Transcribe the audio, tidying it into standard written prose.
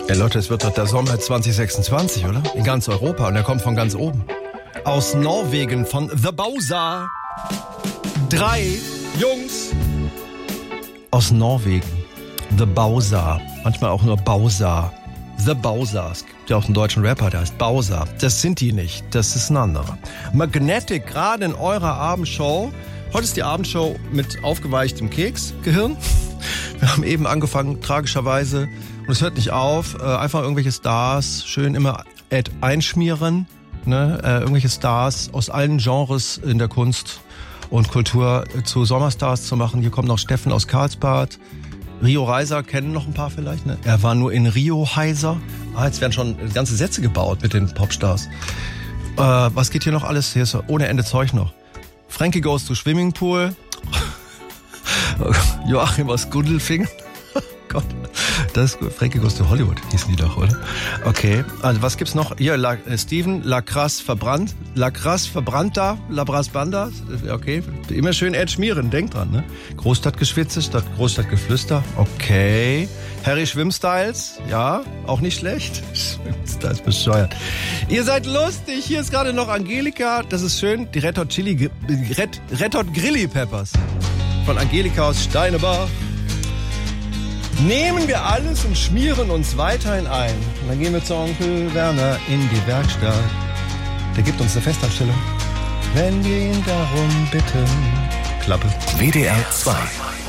Ja, Leute, es wird doch der Sommer 2026, oder? In ganz Europa. Und er kommt von ganz oben. Aus Norwegen, von The Bowser. 3 Jungs aus Norwegen. The Bowser. Manchmal auch nur Bowser. The Bowser. Es gibt ja auch einen deutschen Rapper, der heißt Bowser. Das sind die nicht. Das ist ein anderer. Magnetic, gerade in eurer Abendshow. Heute ist die Abendshow mit aufgeweichtem Keksgehirn. Wir haben eben angefangen, tragischerweise. Und es hört nicht auf. Einfach irgendwelche Stars schön immer einschmieren. Ne? Irgendwelche Stars aus allen Genres in der Kunst und Kultur zu Sommerstars zu machen. Hier kommt noch Steffen aus Karlsbad. Rio Reiser kennen noch ein paar vielleicht. Ne? Er war nur in Rio Heiser. Jetzt werden schon ganze Sätze gebaut mit den Popstars. Was geht hier noch alles? Hier ist ohne Ende Zeug noch. Frankie goes to Swimmingpool. Joachim aus Gundelfingen. Gott, das ist gut. Frankie goes to Hollywood hießen die doch, oder? Okay, also was gibt's noch? Hier, Steven, Lacrasse verbrannt. Lacrasse verbrannter, Labras Banda. Okay, immer schön schmieren, denkt dran, ne? Großstadtgeschwitze statt Großstadtgeflüster. Okay. Harry Schwimmstyles, ja, auch nicht schlecht. Schwimmstyles bescheuert. Ihr seid lustig, hier ist gerade noch Angelika, das ist schön. Die Red Hot Grilli Peppers von Angelika aus Steinebach. Nehmen wir alles und schmieren uns weiterhin ein. Und dann gehen wir zu Onkel Werner in die Werkstatt. Der gibt uns eine Festanstellung, wenn wir ihn darum bitten. Klappe. WDR 2